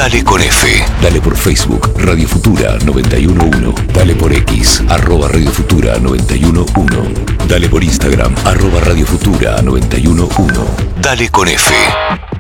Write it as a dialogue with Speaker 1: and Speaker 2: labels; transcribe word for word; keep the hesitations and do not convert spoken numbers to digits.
Speaker 1: Dale con F.
Speaker 2: Dale por Facebook, Radio Futura noventa y uno punto uno. Dale por X, arroba Radio Futura noventa y uno punto uno. Dale por Instagram, arroba Radio Futura noventa y uno punto uno.
Speaker 1: Dale con F.